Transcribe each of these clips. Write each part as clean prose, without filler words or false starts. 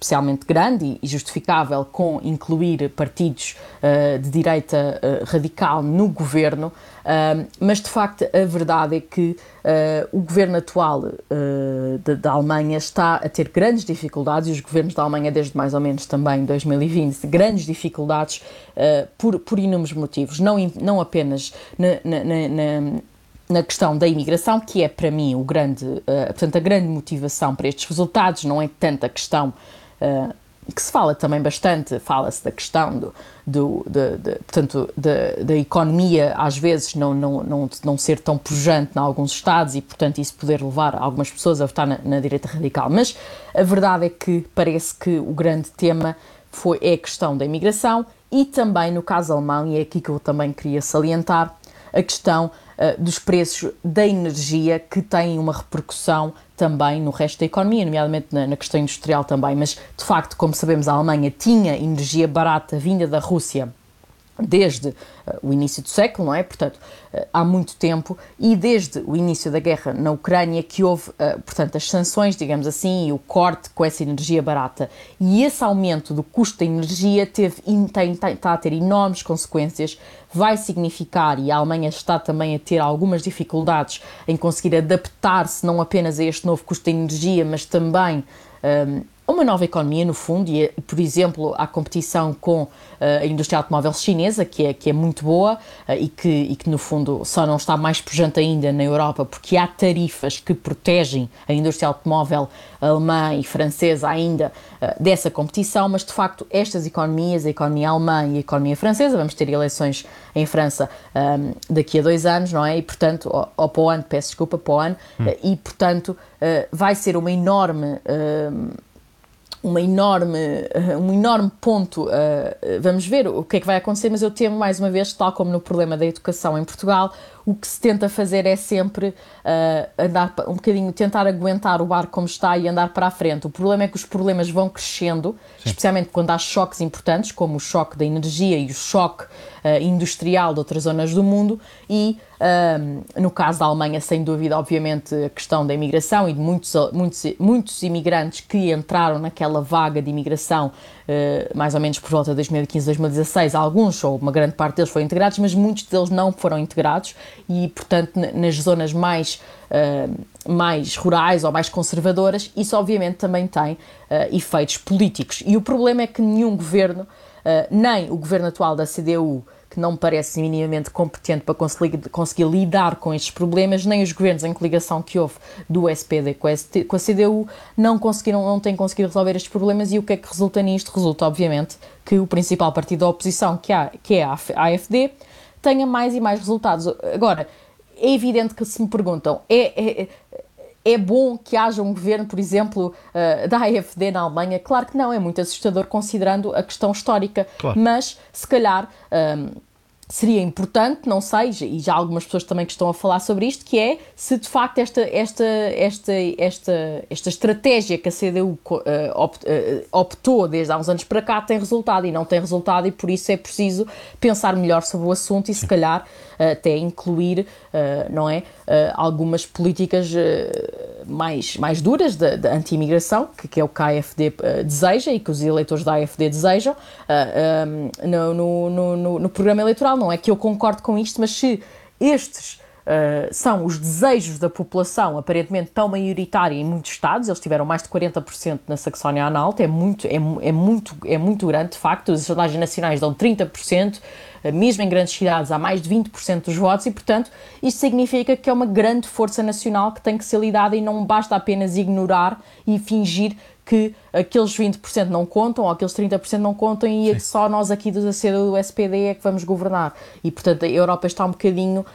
especialmente grande e justificável com incluir partidos de direita radical no governo, mas de facto a verdade é que o governo atual da Alemanha está a ter grandes dificuldades, e os governos da Alemanha desde mais ou menos também 2020, grandes dificuldades por inúmeros motivos, não apenas na questão da imigração, que é para mim portanto, a grande motivação para estes resultados. Não é tanta questão que se fala também bastante, fala-se da questão portanto, da economia às vezes não ser tão pujante em alguns estados e, portanto, isso poder levar algumas pessoas a votar na direita radical. Mas a verdade é que parece que o grande tema é a questão da imigração e também, no caso alemão, e é aqui que eu também queria salientar, a questão dos preços da energia, que têm uma repercussão também no resto da economia, nomeadamente na questão industrial também. Mas, de facto, como sabemos, a Alemanha tinha energia barata vinda da Rússia desde o início do século, não é? Portanto, há muito tempo, e desde o início da guerra na Ucrânia que houve, portanto, as sanções, digamos assim, e o corte com essa energia barata. E esse aumento do custo da energia está a ter enormes consequências, vai significar, e a Alemanha está também a ter algumas dificuldades em conseguir adaptar-se não apenas a este novo custo da energia, mas também uma nova economia, no fundo, e, por exemplo, a competição com a indústria automóvel chinesa, que é muito boa e que, no fundo, só não está mais pujante ainda na Europa, porque há tarifas que protegem a indústria automóvel alemã e francesa ainda dessa competição, mas, de facto, estas economias, a economia alemã e a economia francesa, vamos ter eleições em França daqui a 2 anos, não é? E, portanto, ou para o ano, peço desculpa, para o ano, e, portanto, vai ser um enorme ponto. Vamos ver o que é que vai acontecer, mas eu temo, mais uma vez, tal como no problema da educação em Portugal, o que se tenta fazer é sempre andar um bocadinho, tentar aguentar o barco como está e andar para a frente. O problema é que os problemas vão crescendo, sim, especialmente quando há choques importantes, como o choque da energia e o choque industrial de outras zonas do mundo, e no caso da Alemanha, sem dúvida, obviamente, a questão da imigração e de muitos imigrantes que entraram naquela vaga de imigração mais ou menos por volta de 2015, 2016, alguns, ou uma grande parte deles foram integrados, mas muitos deles não foram integrados e, portanto, nas zonas mais rurais ou mais conservadoras, isso obviamente também tem efeitos políticos. E o problema é que nenhum governo, nem o governo atual da CDU, que não me parece minimamente competente para conseguir lidar com estes problemas, nem os governos em coligação que houve do SPD com a CDU não têm conseguido resolver estes problemas. E o que é que resulta nisto? Resulta, obviamente, que o principal partido da oposição, que é a AfD, tenha mais e mais resultados. Agora, é evidente que, se me perguntam, é bom que haja um governo, por exemplo, da AfD na Alemanha? Claro que não, é muito assustador considerando a questão histórica, claro. Mas se calhar seria importante, não sei, e já há algumas pessoas também que estão a falar sobre isto, que é se de facto esta estratégia que a CDU optou desde há uns anos para cá tem resultado, e não tem resultado, e por isso é preciso pensar melhor sobre o assunto e se calhar até incluir, não é, algumas políticas mais duras de anti-imigração, que é o que a AfD deseja e que os eleitores da AfD desejam no programa eleitoral. Não é que eu concordo com isto, mas se estes são os desejos da população, aparentemente tão maioritária em muitos estados, eles tiveram mais de 40% na Saxónia-Anhalt, é muito grande, de facto. As sondagens nacionais dão 30%, mesmo em grandes cidades há mais de 20% dos votos, e, portanto, isto significa que é uma grande força nacional que tem que ser lidada, e não basta apenas ignorar e fingir que aqueles 20% não contam ou aqueles 30% não contam e é que só nós aqui do do SPD é que vamos governar. E, portanto, a Europa está um bocadinho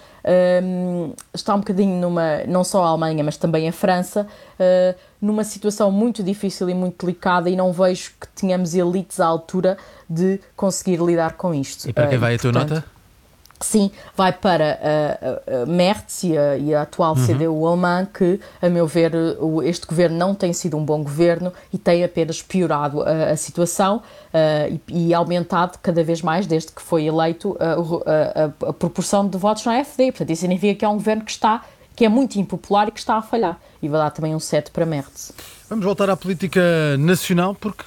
não só a Alemanha, mas também a França, numa situação muito difícil e muito delicada, e não vejo que tenhamos elites à altura de conseguir lidar com isto. E para quem vai a tua nota? Sim, vai para Merz e a atual CDU alemã, que, a meu ver, este governo não tem sido um bom governo e tem apenas piorado a situação e aumentado cada vez mais, desde que foi eleito, a proporção de votos na AfD. Portanto, isso significa que é um governo que é muito impopular e que está a falhar. E vai dar também um 7 para Merz. Vamos voltar à política nacional, porque